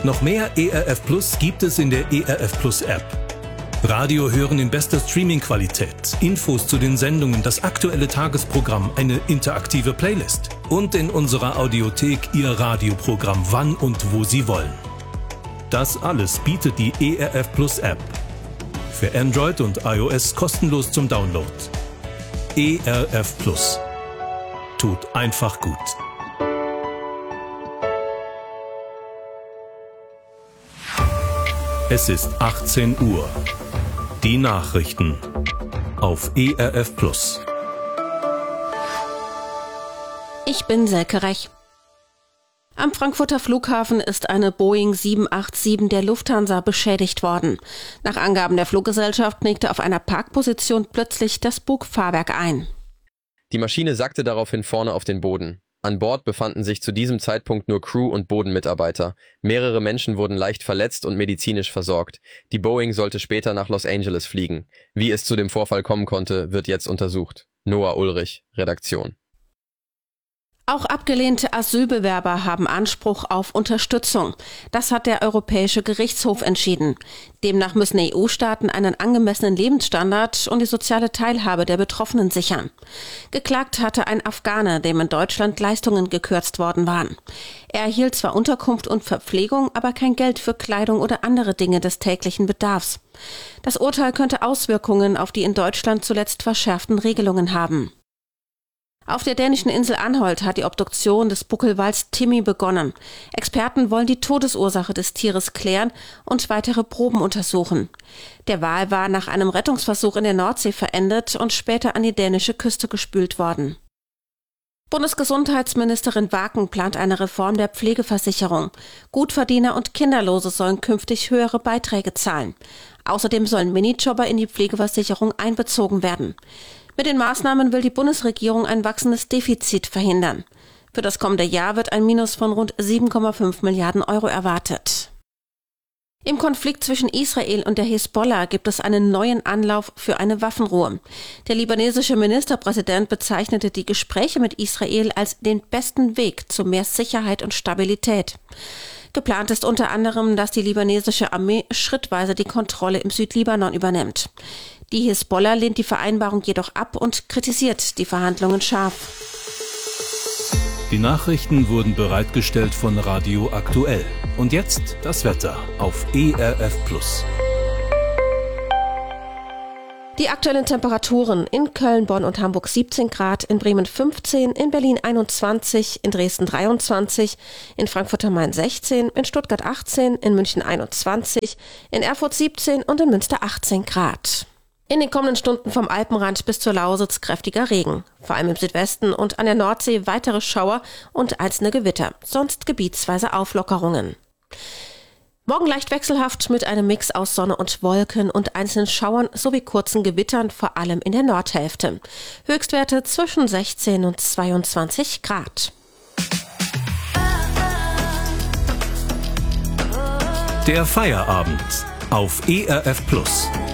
Noch mehr ERF Plus gibt es in der ERF Plus App. Radio hören in bester Streaming-Qualität, Infos zu den Sendungen, das aktuelle Tagesprogramm, eine interaktive Playlist und in unserer Audiothek Ihr Radioprogramm wann und wo Sie wollen. Das alles bietet die ERF Plus App. Für Android und iOS kostenlos zum Download. ERF Plus. Tut einfach gut. Es ist 18 Uhr. Die Nachrichten auf ERF Plus. Ich bin Selke Rech. Am Frankfurter Flughafen ist eine Boeing 787 der Lufthansa beschädigt worden. Nach Angaben der Fluggesellschaft knickte auf einer Parkposition plötzlich das Bugfahrwerk ein. Die Maschine sackte daraufhin vorne auf den Boden. An Bord befanden sich zu diesem Zeitpunkt nur Crew- und Bodenmitarbeiter. Mehrere Menschen wurden leicht verletzt und medizinisch versorgt. Die Boeing sollte später nach Los Angeles fliegen. Wie es zu dem Vorfall kommen konnte, wird jetzt untersucht. Noah Ulrich, Redaktion. Auch abgelehnte Asylbewerber haben Anspruch auf Unterstützung. Das hat der Europäische Gerichtshof entschieden. Demnach müssen EU-Staaten einen angemessenen Lebensstandard und die soziale Teilhabe der Betroffenen sichern. Geklagt hatte ein Afghane, dem in Deutschland Leistungen gekürzt worden waren. Er erhielt zwar Unterkunft und Verpflegung, aber kein Geld für Kleidung oder andere Dinge des täglichen Bedarfs. Das Urteil könnte Auswirkungen auf die in Deutschland zuletzt verschärften Regelungen haben. Auf der dänischen Insel Anholt hat die Obduktion des Buckelwals Timmy begonnen. Experten wollen die Todesursache des Tieres klären und weitere Proben untersuchen. Der Wal war nach einem Rettungsversuch in der Nordsee verendet und später an die dänische Küste gespült worden. Bundesgesundheitsministerin Waken plant eine Reform der Pflegeversicherung. Gutverdiener und Kinderlose sollen künftig höhere Beiträge zahlen. Außerdem sollen Minijobber in die Pflegeversicherung einbezogen werden. Mit den Maßnahmen will die Bundesregierung ein wachsendes Defizit verhindern. Für das kommende Jahr wird ein Minus von rund 7,5 Milliarden Euro erwartet. Im Konflikt zwischen Israel und der Hisbollah gibt es einen neuen Anlauf für eine Waffenruhe. Der libanesische Ministerpräsident bezeichnete die Gespräche mit Israel als den besten Weg zu mehr Sicherheit und Stabilität. Geplant ist unter anderem, dass die libanesische Armee schrittweise die Kontrolle im Südlibanon übernimmt. Die Hisbollah lehnt die Vereinbarung jedoch ab und kritisiert die Verhandlungen scharf. Die Nachrichten wurden bereitgestellt von Radio Aktuell. Und jetzt das Wetter auf ERF Plus. Die aktuellen Temperaturen in Köln, Bonn und Hamburg 17 Grad, in Bremen 15, in Berlin 21, in Dresden 23, in Frankfurt am Main 16, in Stuttgart 18, in München 21, in Erfurt 17 und in Münster 18 Grad. In den kommenden Stunden vom Alpenrand bis zur Lausitz kräftiger Regen. Vor allem im Südwesten und an der Nordsee weitere Schauer und einzelne Gewitter, sonst gebietsweise Auflockerungen. Morgen leicht wechselhaft mit einem Mix aus Sonne und Wolken und einzelnen Schauern sowie kurzen Gewittern, vor allem in der Nordhälfte. Höchstwerte zwischen 16 und 22 Grad. Der Feierabend auf ERF Plus.